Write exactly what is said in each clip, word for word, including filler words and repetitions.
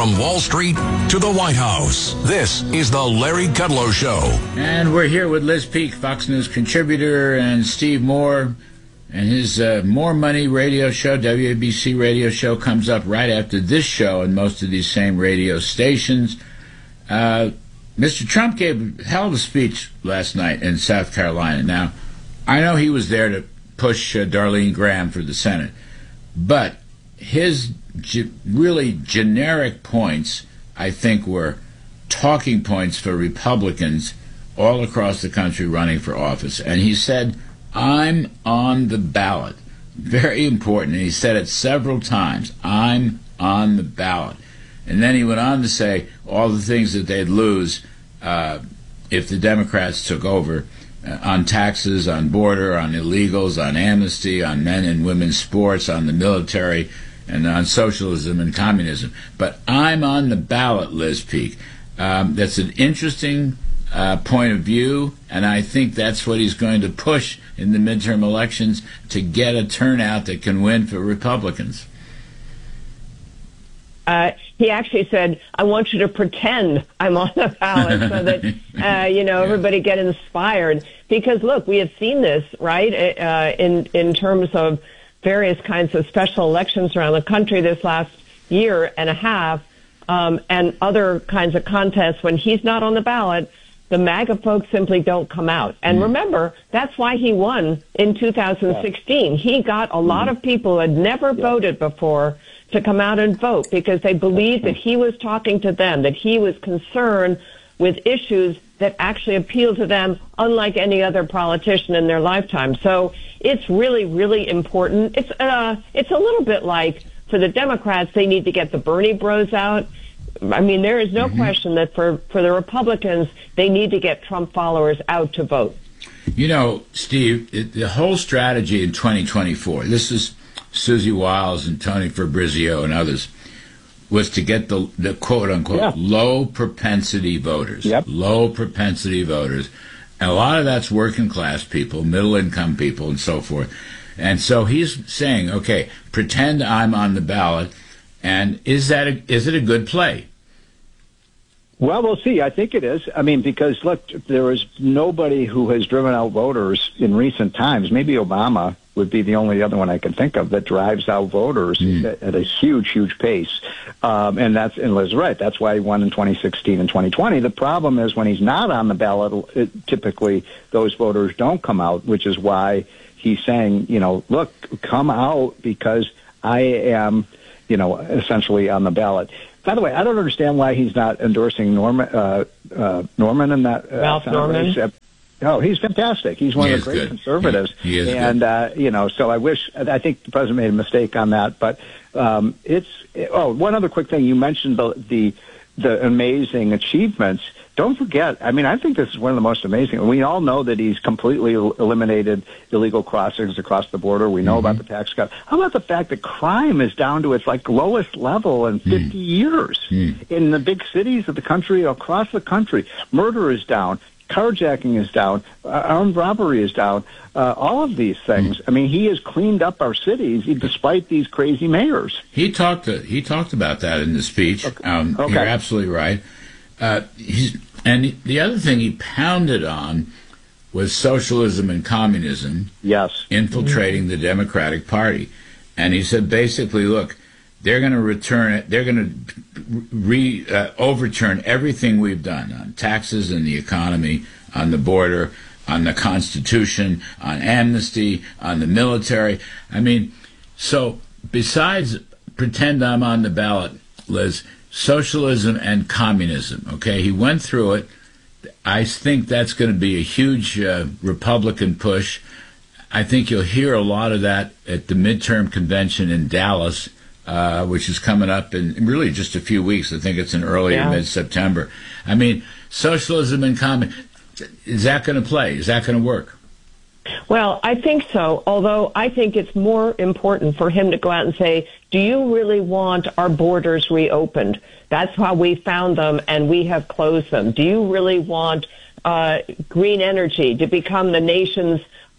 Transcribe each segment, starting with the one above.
From Wall Street to the White House, this is the Larry Kudlow Show. And we're here with Liz Peek, Fox News contributor, and Steve Moore. And his uh, More Money radio show, W A B C radio show, comes up right after this show and most of these same radio stations. Uh, Mister Trump gave a hell of a speech last night in South Carolina. Now, I know he was there to push uh, Darlene Graham for the Senate, but his ge- really generic points, I think, were talking points for Republicans all across the country running for office. And he said, I'm on the ballot. Very important. And he said it several times. I'm on the ballot. And then he went on to say all the things that they'd lose uh, if the Democrats took over uh, on taxes, on border, on illegals, on amnesty, on men and women's sports, on the military, and on socialism and communism. But I'm on the ballot, Liz Peek. Um, that's an interesting uh, point of view, and I think that's what he's going to push in the midterm elections to get a turnout that can win for Republicans. Uh, he actually said, I want you to pretend I'm on the ballot so that, uh, you know, everybody get inspired. Because, look, we have seen this, right, uh, in, in terms of various kinds of special elections around the country this last year and a half, um, and other kinds of contests. When he's not on the ballot, the MAGA folks simply don't come out. And remember, that's why he won in two thousand sixteen. He got a lot of people who had never voted before to come out and vote because they believed that he was talking to them, that he was concerned with issues that actually appeal to them, unlike any other politician in their lifetime. So it's really, really important. It's uh, it's a little bit like for the Democrats, they need to get the Bernie bros out. I mean, there is no mm-hmm. question that for, for the Republicans, they need to get Trump followers out to vote. You know, Steve, it, the whole strategy in twenty twenty-four, this is Susie Wiles and Tony Fabrizio and others, was to get the, the quote-unquote yeah. low propensity voters, yep. low propensity voters. And a lot of that's working-class people, middle-income people, and so forth. And so he's saying, okay, pretend I'm on the ballot, and is that a, is it a good play? Well, we'll see. I think it is. I mean, because, look, there is nobody who has driven out voters in recent times. Maybe Obama would be the only other one I can think of that drives out voters mm. at, at a huge, huge pace. Um, and that's, and Liz is right. That's why he won in twenty sixteen and twenty twenty. The problem is when he's not on the ballot, it, typically those voters don't come out, which is why he's saying, you know, look, come out because I am, you know, essentially on the ballot. By the way, I don't understand why he's not endorsing Norman, uh, uh, Norman in that. Uh, Ralph Norman. Race. Oh, he's fantastic. He's one he of the great good. conservatives. He, he is and, good. Uh, you know, so I wish, I think the president made a mistake on that. But um, it's, oh, one other quick thing. You mentioned the, the, the amazing achievements. Don't forget, I mean, I think this is one of the most amazing. We all know that he's completely eliminated illegal crossings across the border. We know mm-hmm. about the tax cut. How about the fact that crime is down to its like lowest level in fifty mm. years mm. in the big cities of the country, across the country? Murder is down. Carjacking is down. Uh, armed robbery is down. Uh, all of these things. Mm. I mean, he has cleaned up our cities despite these crazy mayors. He talked. To, he talked about that in the speech. Okay. Um, okay. You're absolutely right. Uh, he's, and the other thing he pounded on was socialism and communism. Yes. Infiltrating mm-hmm. the Democratic Party, and he said basically, look, they're going to return it. They're going to re uh, overturn everything we've done on taxes and the economy, on the border, on the Constitution, on amnesty, on the military. I mean, so besides pretend I'm on the ballot, Liz, socialism and communism, okay? He went through it. I think that's going to be a huge uh, Republican push. I think you'll hear a lot of that at the midterm convention in Dallas, uh, which is coming up in really just a few weeks. I think it's in early yeah. or mid-September. I mean, socialism and communism, is that going to play? Is that going to work? Well, I think so, although I think it's more important for him to go out and say, do you really want our borders reopened? That's how we found them, and we have closed them. Do you really want uh, green energy to become the nation's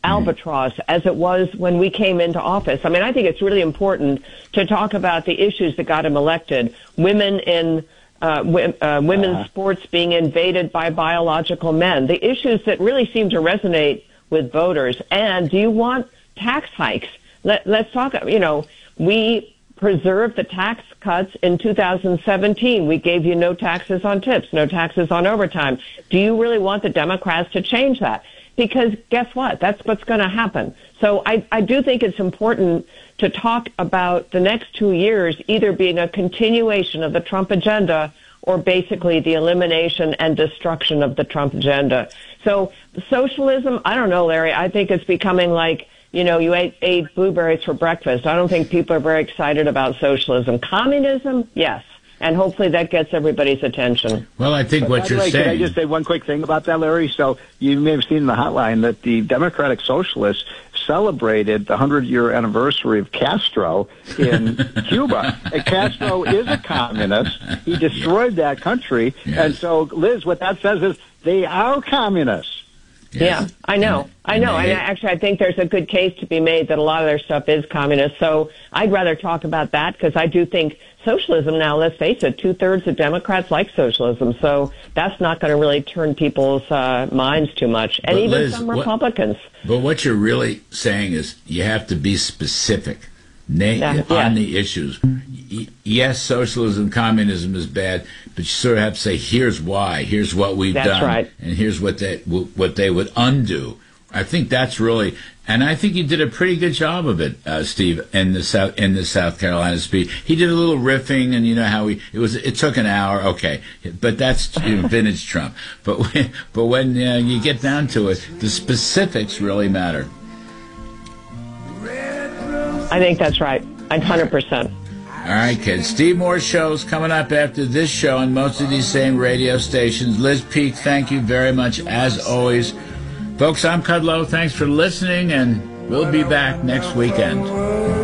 albatross as it was when we came into office. I mean, I think it's really important to talk about the issues that got him elected. Women in uh, w- uh, women's uh. sports being invaded by biological men. The issues that really seem to resonate with voters. And do you want tax hikes? Let, let's talk, you know, we preserved the tax cuts in two thousand seventeen. We gave you no taxes on tips, no taxes on overtime. Do you really want the Democrats to change that? Because guess what? That's what's going to happen. So I, I do think it's important to talk about the next two years either being a continuation of the Trump agenda or basically the elimination and destruction of the Trump agenda. So socialism, I don't know, Larry, I think it's becoming like, you know, you ate, ate blueberries for breakfast. I don't think people are very excited about socialism. Communism, yes. And hopefully that gets everybody's attention. Well, I think what you're way, saying... Can I just say one quick thing about that, Larry? So you may have seen in the hotline that the Democratic Socialists celebrated the hundred-year anniversary of Castro in Cuba. And Castro is a communist. He destroyed that country. Yes. And so, Liz, what that says is they are communists. Yes. Yeah, I know. And, I know. And, and actually, I think there's a good case to be made that a lot of their stuff is communist. So I'd rather talk about that because I do think socialism now, let's face it, two-thirds of Democrats like socialism. So that's not going to really turn people's uh, minds too much. And but even Liz, some Republicans. What, but what you're really saying is you have to be specific na- Yeah, on yeah. the issues. Y- yes, socialism, communism is bad, but you sort of have to say, here's why, here's what we've That's done, right. and here's what they, what they would undo. I think that's really, and I think you did a pretty good job of it, uh, Steve, in the South in the South Carolina speech. He did a little riffing, and you know how he it was. It took an hour, okay, but that's you know, vintage Trump. But when, but when uh, you get down to it, the specifics really matter. I think that's right. one hundred percent. All right, kids. Steve Moore's show's coming up after this show on most of these same radio stations. Liz Peek, thank you very much, as always. Folks, I'm Kudlow. Thanks for listening, and we'll be back next weekend.